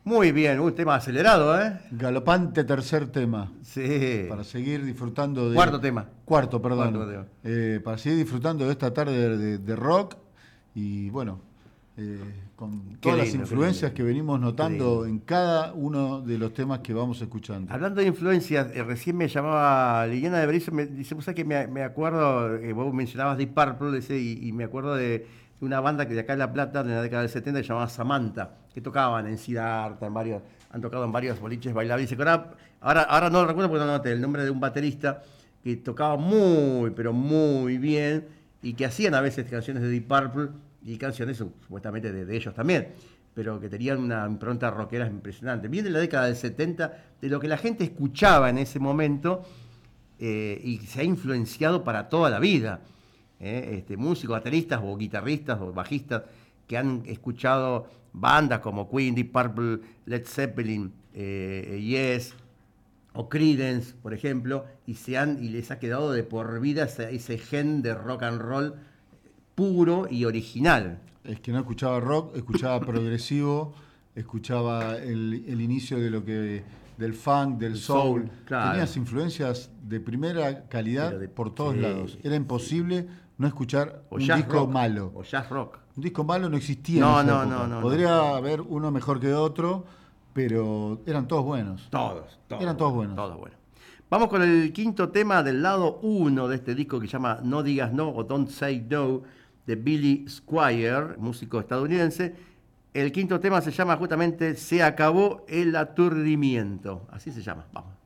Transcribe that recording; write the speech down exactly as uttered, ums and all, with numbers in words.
Muy bien, un tema acelerado, ¿eh? Galopante tercer tema. Sí. Para seguir disfrutando de... Cuarto tema. Cuarto, perdón. Cuarto tema. Eh, para seguir disfrutando de esta tarde de, de, de rock y bueno, eh, con Qué todas lindo, las influencias qué que venimos notando lindo. en cada uno de los temas que vamos escuchando. Hablando de influencias, eh, recién me llamaba Liliana de Berizo, me dice, ¿vos sabés que me, me acuerdo, eh, vos mencionabas Deep Purple, ese, y, y me acuerdo de una banda que de acá en La Plata, en la década del setenta, que se llamaba Samantha, que tocaban en Siddhartha, en varios, han tocado en varios boliches bailables. Dice que ahora, ahora, ahora no lo recuerdo porque no noté el nombre de un baterista que tocaba muy, pero muy bien, y que hacían a veces canciones de Deep Purple y canciones supuestamente de, de ellos también, pero que tenían una impronta rockera impresionante. Bien de la década del setenta, de lo que la gente escuchaba en ese momento, eh, y se ha influenciado para toda la vida. ¿eh? Este, músicos, bateristas o guitarristas o bajistas que han escuchado bandas como Queen, Deep Purple, Led Zeppelin, eh, Yes o Creedence, por ejemplo, y, se han, y les ha quedado de por vida ese, ese gen de rock and roll puro y original. Es que no escuchaba rock, escuchaba progresivo, escuchaba el, el inicio de lo que del funk, del El soul. soul, claro. Tenías influencias de primera calidad Pero de- por todos sí, lados. Era imposible no escuchar O un jazz disco rock, malo. o jazz rock. Un disco malo no existía No, en esa no, época. no, no, Podría no. haber uno mejor que otro, pero eran todos buenos. Todos, todos. Eran todos buenos. Todos buenos. Vamos con el quinto tema del lado uno de este disco que se llama No Digas No o Don't Say No, de Billy Squier, músico estadounidense. El quinto tema se llama justamente Se Acabó el Aturdimiento. Así se llama. Vamos.